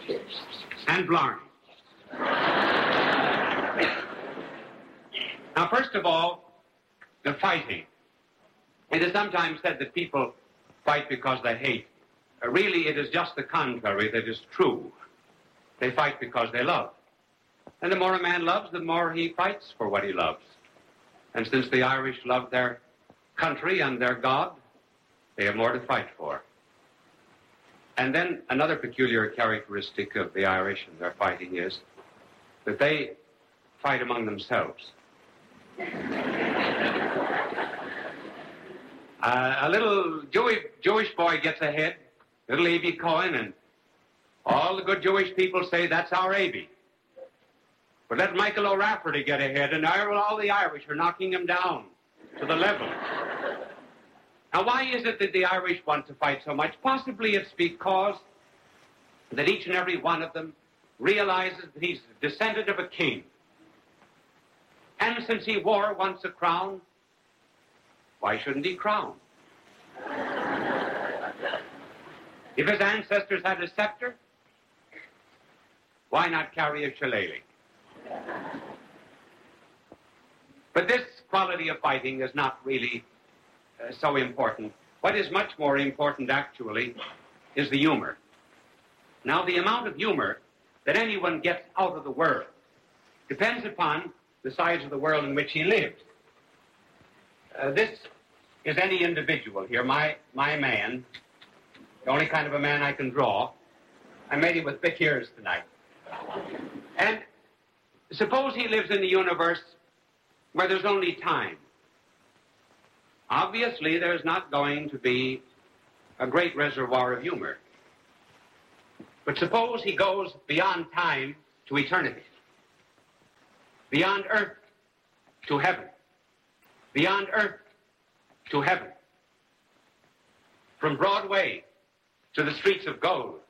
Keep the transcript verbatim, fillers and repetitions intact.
and Blarney. Now, first of all, the fighting. It is sometimes said that people fight because they hate. Uh, really, it is just the contrary that is true. They fight because they love. And the more a man loves, the more he fights for what he loves. And since the Irish love their country and their God, they have more to fight for. And then another peculiar characteristic of the Irish and their fighting is that they fight among themselves. uh, a little Jewish, Jewish boy gets ahead, little Abie Cohen, and all the good Jewish people say, that's our Abie. But let Michael O'Rafferty get ahead, and all the Irish are knocking him down to the level. Now, why is it that the Irish want to fight so much? Possibly it's because that each and every one of them realizes that he's a descendant of a king. And since he wore once a crown, why shouldn't he crown? If his ancestors had a scepter, why not carry a shillelagh? But this quality of fighting is not really uh, so important. What is much more important, actually, is the humor. Now, the amount of humor that anyone gets out of the world depends upon the size of the world in which he lives. Uh, this is any individual here, my, my man, the only kind of a man I can draw. I made him with thick ears tonight. And suppose he lives in a universe where there's only time. Obviously, there's not going to be a great reservoir of humor. But suppose he goes beyond time to eternity, beyond earth to heaven, beyond earth to heaven, from Broadway to the streets of gold,